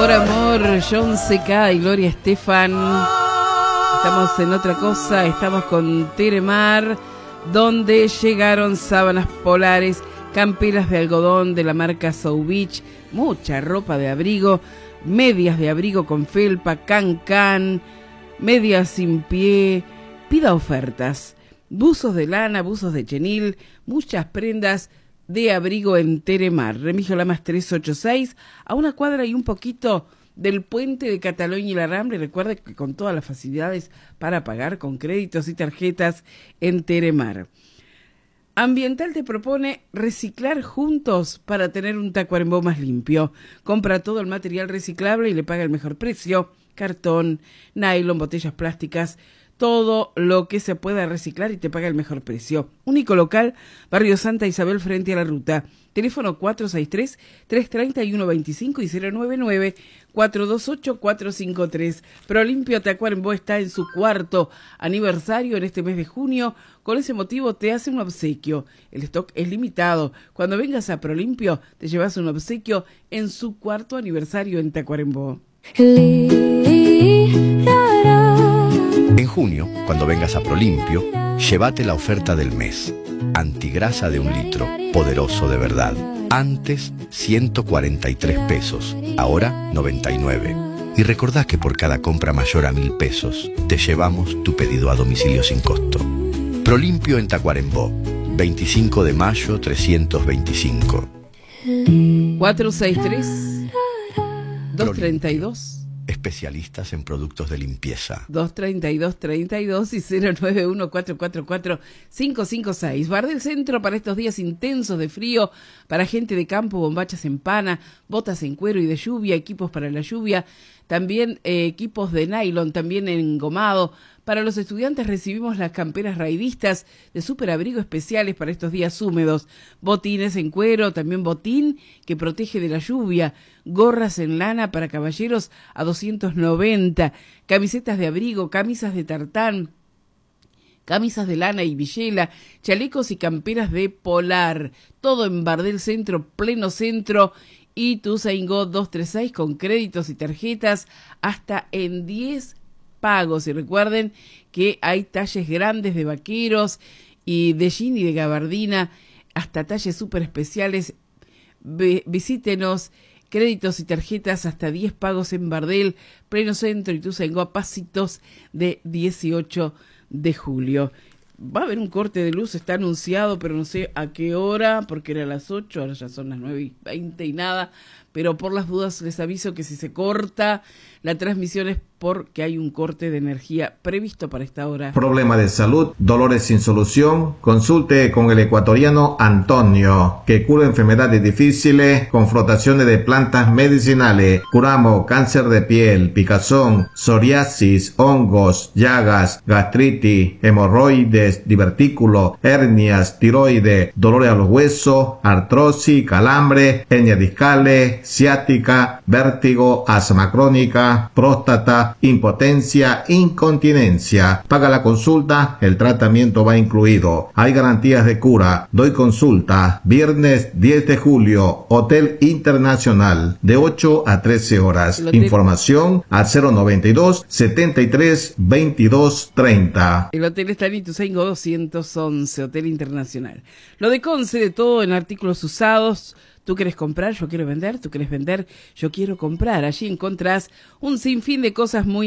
Amor, John C.K. y Gloria Estefan. Estamos en otra cosa, estamos con Teremar, donde llegaron sábanas polares, camperas de algodón de la marca South Beach, mucha ropa de abrigo, medias de abrigo con felpa, can, medias sin pie. Pida ofertas, buzos de lana, buzos de chenil, muchas prendas de abrigo en Teremar. Remigio Lamas 386, a una cuadra y un poquito del puente de Cataluña y la Rambla. Recuerde que con todas las facilidades para pagar con créditos y tarjetas en Teremar. Ambiental te propone reciclar juntos para tener un Tacuarembó más limpio. Compra todo el material reciclable y le paga el mejor precio. Cartón, nylon, botellas plásticas, todo lo que se pueda reciclar y te paga el mejor precio. Único local, Barrio Santa Isabel frente a la ruta. Teléfono 463-331-25 y 099-428-453. Prolimpio Tacuarembó está en su cuarto aniversario en este mes de junio. Con ese motivo te hace un obsequio. El stock es limitado. Cuando vengas a Prolimpio te llevas un obsequio en su cuarto aniversario en Tacuarembó. En junio, cuando vengas a Prolimpio, llévate la oferta del mes. Antigrasa de 1 litro, poderoso de verdad. Antes, 143 pesos, ahora 99. Y recordá que por cada compra mayor a 1.000 pesos, te llevamos tu pedido a domicilio sin costo. Prolimpio en Tacuarembó, 25 de mayo 325. 463-232. Especialistas en productos de limpieza. 232-32 y 091-444-556. Bar del Centro para estos días intensos de frío, para gente de campo, bombachas en pana, botas en cuero y de lluvia, equipos para la lluvia, también equipos de nylon, también engomado. Para los estudiantes recibimos las camperas raidistas de superabrigo especiales para estos días húmedos, botines en cuero, también botín que protege de la lluvia, gorras en lana para caballeros a 290, camisetas de abrigo, camisas de tartán, camisas de lana y villela, chalecos y camperas de polar, todo en Bar del Centro, pleno centro, y Ituzaingó 236 con créditos y tarjetas hasta en 10 pagos. Y recuerden que hay talles grandes de vaqueros y de jean y de gabardina, hasta talles súper especiales. Visítenos, créditos y tarjetas hasta 10 pagos en Bardel, pleno centro, y Ituzaingó a pasitos de 18 de julio. Va a haber un corte de luz, está anunciado, pero no sé a qué hora, porque era a las 8, ahora ya son las 9:20 y nada, pero por las dudas les aviso que si se corta la transmisión es porque hay un corte de energía previsto para esta hora. Problema de salud, dolores sin solución, consulte con el ecuatoriano Antonio, que cura enfermedades difíciles con frotaciones de plantas medicinales. Curamos cáncer de piel, picazón, psoriasis, hongos, llagas, gastritis, hemorroides, divertículos, hernias, tiroides, dolores a los huesos, artrosis, calambre, hernias discales, ciática, vértigo, asma crónica, próstata, impotencia, incontinencia. Paga la consulta, el tratamiento va incluido. Hay garantías de cura. Doy consulta viernes 10 de julio, Hotel Internacional, de 8 a 13 horas. Información al 092 73 22 30. El hotel está en Ituzaingó 211, Hotel Internacional. Lo de Conce, de todo en artículos usados. Tú quieres comprar, yo quiero vender, tú quieres vender, yo quiero comprar. Allí encontrás un sinfín de cosas muy